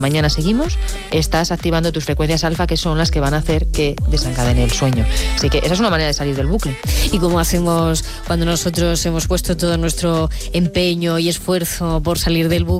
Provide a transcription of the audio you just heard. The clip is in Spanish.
mañana seguimos, estás activando tus frecuencias alfa, que son las que van a hacer que desencadene el sueño. Así que esa es una manera de salir del bucle. ¿Y cómo hacemos cuando nosotros hemos puesto todo nuestro empeño y esfuerzo por salir del bucle?